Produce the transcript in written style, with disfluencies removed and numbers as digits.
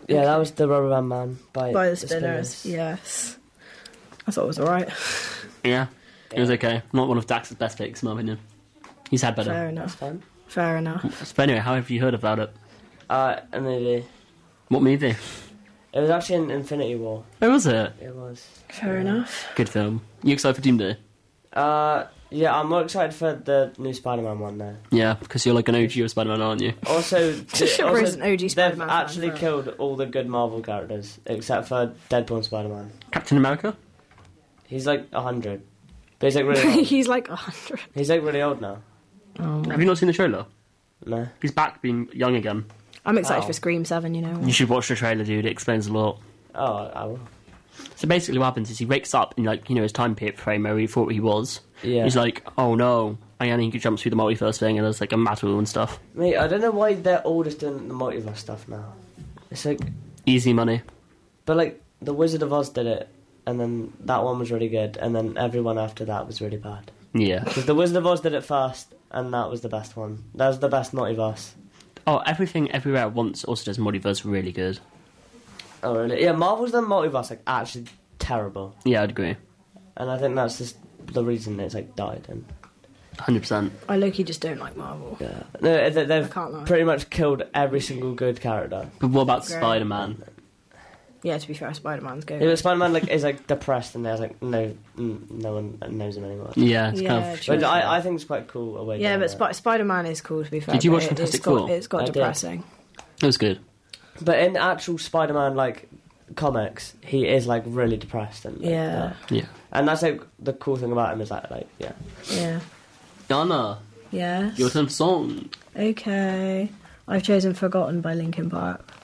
Yeah, that was the Rubber Band Man by the Spinners. Yes. I thought it was alright. Yeah, it was okay. Not one of Dax's best picks, in my opinion. He's had better. Fair enough. That's fine. Fair enough. But anyway, how have you heard about it? A movie. What movie? It was actually in Infinity War. Where was it? It was. Fair enough. Good film. You excited for Doomsday? Yeah, I'm more excited for the new Spider-Man one now. Yeah, because you're like an OG of Spider-Man, aren't you? Also, Sure is an OG they've Spider-Man fan, actually but- killed all the good Marvel characters except for Deadpool and Spider-Man. Captain America? He's like 100, but he's like really old. He's like 100. He's like really old now. Have you not seen the trailer? No. He's back being young again. I'm excited Wow. for Scream 7, you know. You should watch the trailer, dude. It explains a lot. Oh, I will. So basically what happens is he wakes up in, like, you know, his time frame where he thought he was. Yeah. He's like, oh no. And then he jumps through the multiverse thing and there's like a battle and stuff. Mate, I don't know why they're all just doing the multiverse stuff now. It's like, Easy money. but like the Wizard of Oz did it, and then that one was really good, and then everyone after that was really bad. Yeah. Because the Wizard of Oz did it first, and that was the best one. That was the best multiverse. Oh, Everything Everywhere at Once also does multiverse really good. Oh really? Yeah, Marvel's done multiverse like actually terrible, Yeah, I'd agree. and I think that's just the reason it's like died. And 100%. I low-key just don't like Marvel. yeah, no, they've can't lie. pretty much killed every single good character. But what about Great. Spider-Man? Yeah, to be fair, Spider-Man's good. Yeah, but Spider-Man like is like depressed, and there's like no one knows him anymore. Yeah, it's Yeah, kind of... true. But I think it's quite cool. A way Yeah, doing but it. Spider-Man is cool, to be fair. Did you but watch Fantastic it's got, Four? It's got I did. depressing. It was good. But in actual Spider-Man like comics, he is like really depressed and like, Yeah. Yeah. and that's like the cool thing about him is that like yeah. Yeah. Donna, Yes. your turn for song. Okay. I've chosen Forgotten by Linkin Park.